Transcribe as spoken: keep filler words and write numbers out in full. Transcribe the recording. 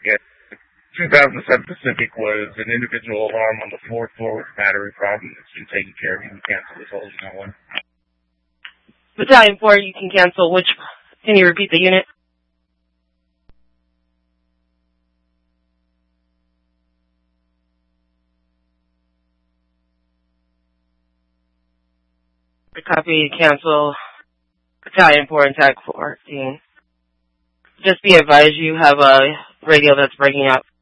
again. two thousand seven Pacific was an individual alarm on the fourth floor with a battery problem. It's been taken care of. You can cancel this whole unit one. Battalion four, you can cancel which... Can you repeat the unit? Copy, cancel. Battalion four and Tag fourteen. Just be advised you have a radio that's breaking up.